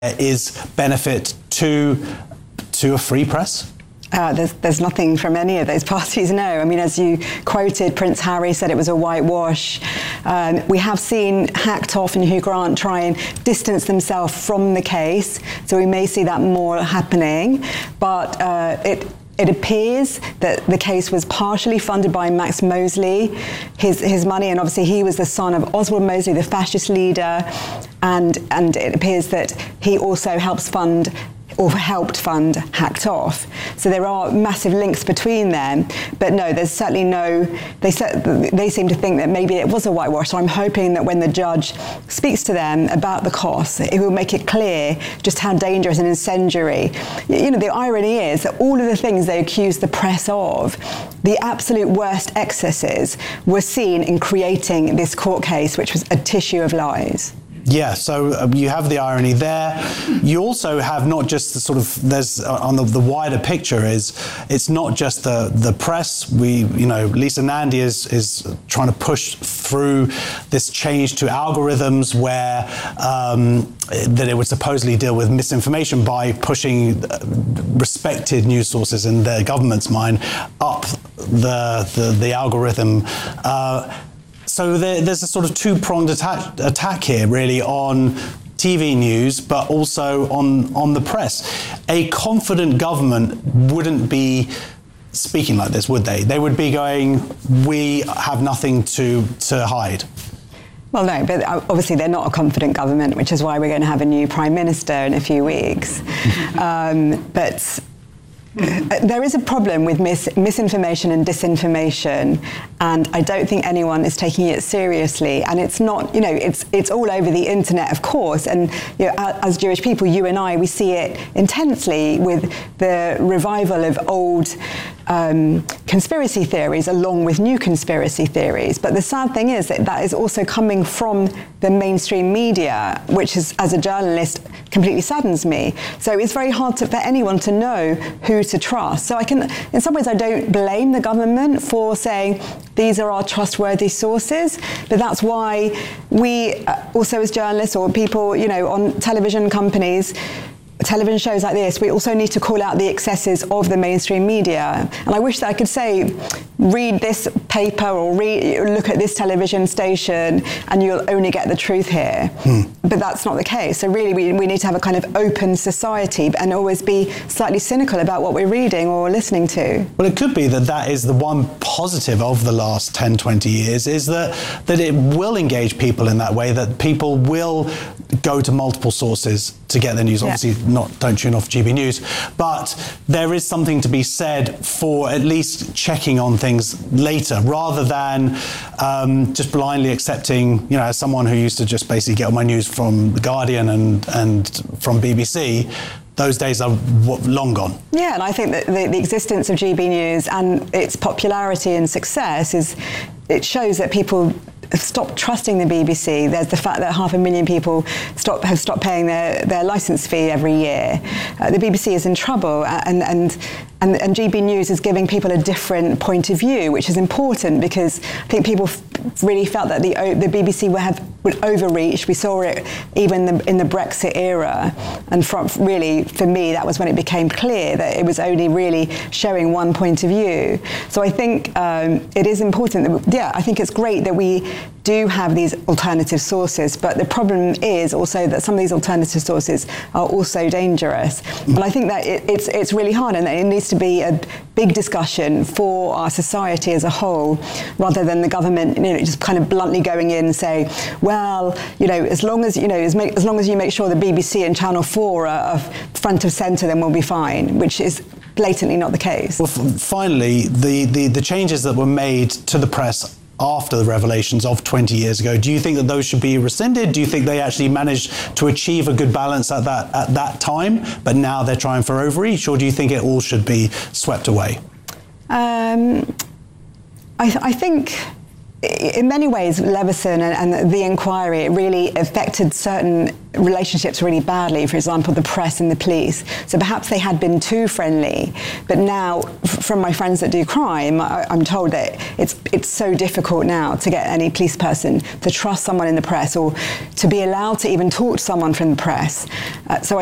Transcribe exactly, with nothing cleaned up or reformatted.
is benefit to to a free press? Uh, there's, there's nothing from any of those parties, no. I mean, as you quoted, Prince Harry said it was a whitewash. Um, we have seen Hacked Off and Hugh Grant try and distance themselves from the case, so we may see that more happening. But uh, it It appears that the case was partially funded by Max Mosley, his his money, and obviously he was the son of Oswald Mosley, the fascist leader, and and it appears that he also helps fund or helped fund Hacked Off. So there are massive links between them. But no, there's certainly no, they they seem to think that maybe it was a whitewash. So I'm hoping that when the judge speaks to them about the costs, it will make it clear just how dangerous and incendiary. You know, the irony is that all of the things they accuse the press of, the absolute worst excesses, were seen in creating this court case, which was a tissue of lies. Yeah, so uh, you have the irony there. You also have not just the sort of, there's uh, on the, the wider picture is, it's not just the, the press. We, you know, Lisa Nandy is, is trying to push through this change to algorithms where um, that it would supposedly deal with misinformation by pushing respected news sources in the government's mind up the, the, the algorithm. Uh, So there, there's a sort of two-pronged attack, attack here, really, on T V news, but also on, on the press. A confident government wouldn't be speaking like this, would they? They would be going, we have nothing to, to hide. Well, no, but obviously they're not a confident government, which is why we're going to have a new prime minister in a few weeks. um, but... There is a problem with mis misinformation and disinformation, and I don't think anyone is taking it seriously. And it's not, you know, it's it's all over the internet, of course. And you know, as Jewish people, you and I, we see it intensely with the revival of old um, conspiracy theories, along with new conspiracy theories. But the sad thing is that that is also coming from the mainstream media, which is, as a journalist, completely saddens me. So it's very hard to, for anyone to know who to trust. So I can, in some ways, I don't blame the government for saying these are our trustworthy sources, but that's why we also, as journalists or people, you know, on television companies, television shows like this, we also need to call out the excesses of the mainstream media. And I wish that I could say, read this paper or read, look at this television station and you'll only get the truth here. Hmm. But that's not the case. So really we, we need to have a kind of open society and always be slightly cynical about what we're reading or listening to. Well, it could be that that is the one positive of the last ten, twenty years, is that, that it will engage people in that way, that people will go to multiple sources to get their news. Yeah. Obviously, not don't tune off G B News, but there is something to be said for at least checking on things later, rather than um, just blindly accepting, you know, as someone who used to just basically get all my news from The Guardian and, and from B B C, those days are long gone. Yeah, and I think that the, the existence of G B News and its popularity and success is, it shows that people stop trusting the B B C. There's the fact that half a million people stop, have stopped paying their, their licence fee every year. Uh, the B B C is in trouble, and, and, and, and G B News is giving people a different point of view, which is important because I think people f really felt that the, the B B C would have would overreach. We saw it even in the, in the Brexit era, and from, really, for me, that was when it became clear that it was only really showing one point of view. So I think um, it is important that, yeah, I think it's great that we do have these alternative sources, but the problem is also that some of these alternative sources are also dangerous. And I think that it, it's, it's really hard, and it needs to be a big discussion for our society as a whole, rather than the government, you know, just kind of bluntly going in and saying, well, you know, as long as, you know, as, make, as long as you make sure the B B C and Channel four are, are front of centre, then we'll be fine, which is blatantly not the case. Well, finally, the, the, the changes that were made to the press after the revelations of twenty years ago, do you think that those should be rescinded? Do you think they actually managed to achieve a good balance at that at that time, but now they're trying for overreach, or do you think it all should be swept away? Um, I, th I think in many ways, Leveson and, and the inquiry, it really affected certain relationships really badly. For example, the press and the police. So perhaps they had been too friendly. But now, f- from my friends that do crime, I, I'm told that it's it's so difficult now to get any police person to trust someone in the press or to be allowed to even talk to someone from the press. Uh, so I